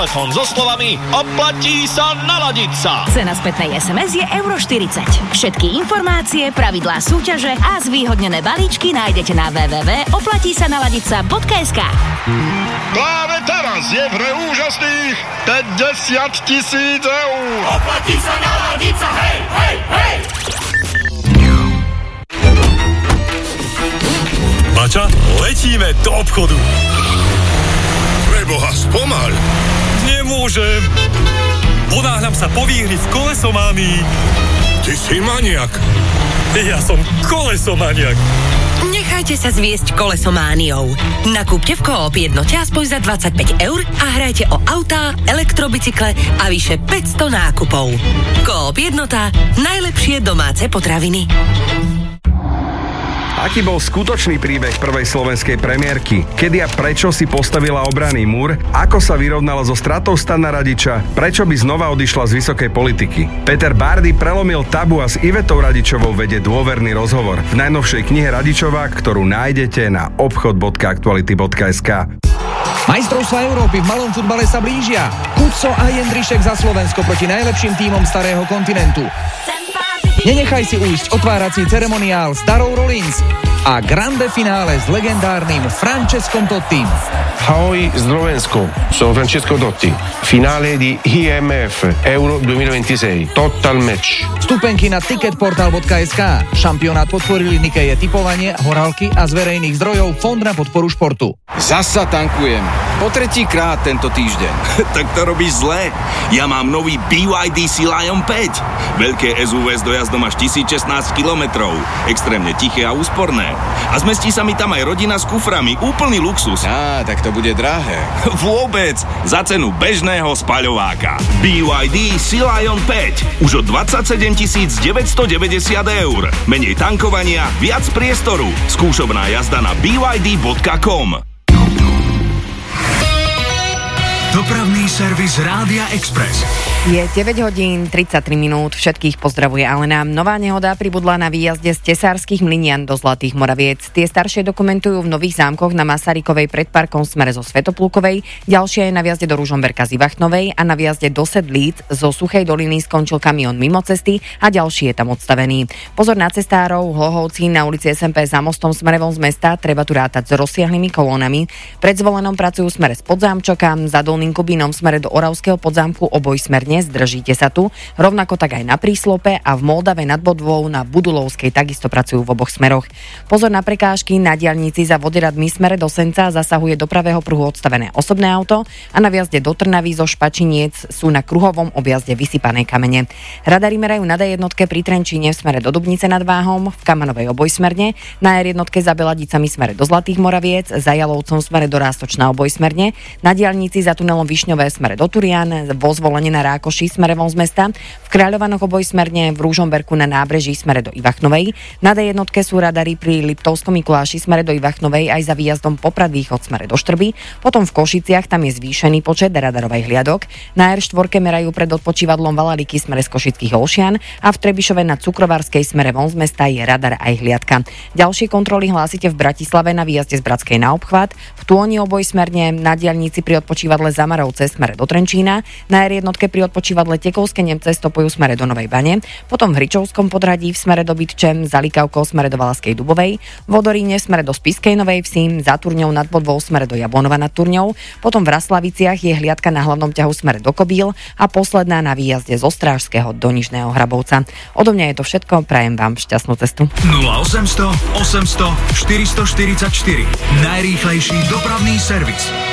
telefón so slovami oplatí sa naladiť sa. Cena spätnej SMS je euro 40. Všetky informácie, pravidlá súťaže a zvýhodnené balíčky nájdete na www.oplatísanaladica.sk. Práve teraz je v hre úžasných 50 000 eur. Oplatí sa naladiť sa, hej, hej, hej! Bača, letíme do obchodu. Preboha, spomal. Nemôžem. Ponáhľam sa po výhry v kolesománii. Ty si maniak. Ja som kolesomaniak. Nechajte sa zviesť kolesomániou. Nakúpte v Coop Jednote aspoň za 25 eur a hrajte o autá, elektrobicykle a vyše 500 nákupov. Coop Jednota. Najlepšie domáce potraviny. Aký bol skutočný príbeh prvej slovenskej premiérky? Kedy a prečo si postavila obranný múr? Ako sa vyrovnala so stratou Stana Radiča? Prečo by znova odišla z vysokej politiky? Peter Bárdy prelomil tabu a s Ivetou Radičovou vedie dôverný rozhovor v najnovšej knihe Radičová, ktorú nájdete na obchod.aktuality.sk. Majstrovstvá Európy v malom futbale sa blížia. Kuco a Jendrišek za Slovensko proti najlepším tímom starého kontinentu. Nenechaj si ujsť otvárací ceremoniál s Darou Rollins a grande finále s legendárnym Francescom Tottim. Ahoj Slovensko, sono Francesco Totti. Finale di IMF Euro 2026. Total match. Vstupenky na ticketportal.sk. Šampionát podporili Nikeje typovanie, horálky a z verejných zdrojov Fond na podporu športu. Zasa tankujem. Po 3-krát tento týždeň. Tak to robíš zle. Ja mám nový BYD Sea Lion 5. Veľké SUV s dojazdom až 1016 kilometrov. Extrémne tiché a úsporné. A zmestí sa mi tam aj rodina s kuframi. Úplný luxus. Tak to bude drahé. Vôbec. Za cenu bežného spaľováka. BYD Sea Lion 5. Už od 27 990 eur. Menej tankovania, viac priestoru. Skúšobná jazda na byd.com. Dopravný servis Rádia Express. Je 9 hodín 33 minút, všetkých pozdravuje Alena. Nová nehoda pribudla na výjazde z Tesárskych Mlynian do Zlatých Moraviec. Tie staršie dokumentujú v Nových Zámkoch na Masarykovej pred parkom smere zo Svetoplúkovej, ďalšia je na výjazde do Ružomberka z Ivachtnovej a na výjazde do Sedlíc zo Suchej doliny skončil kamión mimo cesty a ďalší je tam odstavený. Pozor na cestárov, Hlohovci na ulici SMP za mostom smere von z mesta, treba tu rátať s rozsiahlymi kolónami. Pred Zvolenom pracujú smere z Podzámčoka, za Dolným Kubínom smere do Oravského Podzámku oboj smerne. Zdržíte sa tu, rovnako tak aj na Príslope a v Moldave nad Bodvou na Budulovskej takisto pracujú v oboch smeroch. Pozor na prekážky, na diaľnici za Voderadmi smere do Senca zasahuje do pravého pruhu odstavené osobné auto a na výjazde do Trnavy zo Špačiniec sú na kruhovom objazde vysypané kamene. Radari merajú na D1 pri Trenčíne v smere do Dubnice nad Váhom, v Kamanovej obojsmerne, na R1 za Beladicami smere do Zlatých Moraviec, za Jalovcom smere do Rástočna obojsmerne, na diaľnici za tunelom Višňové smere do Turian, vo Zvolenie na Rákoši smere von z mesta, v Kráľovanoch obojsmerne, v Ružomberku na Nábreží smere do Ivachtnovej, na D1 sú radary pri Liptovskom Mikuláši smere do Ivachtnovej aj za výjazdom Poprad Východ smere do Štrby, potom v Košiciach tam je zvýšený počet radarových hliadok, na R4 merajú pred odpočívadlom Valaliky smere z Košických Olšian a v Trebišove na Cukrovárskej smere von z mesta je radar aj hliadka. Ďalšie kontroly hlásite v Bratislave na výjazde z Bratskej na obchvat, v Túni obojsmerne, na diaľnici pri odpočívadle Zamarovce smere do Trenčína, na R1 pri odpočívadle Tekovské Nemce stopujú smere do Novej Bane, potom v Hričovskom Podhradí v smere do Bytčem, za Likavkou smere do Valaskej Dubovej, v Odoríne smere do Spišskej Novej Vsi, za Turňou nad Bodvou smere do Jablonova nad Turňou, potom v Raslaviciach je hliadka na hlavnom ťahu smere do Kobíl a posledná na výjazde zo Strážského do Nižného Hrabovca. Odo mňa je to všetko, prajem vám šťastnú cestu. 0800 800 444 najrýchlejší dopravný servis.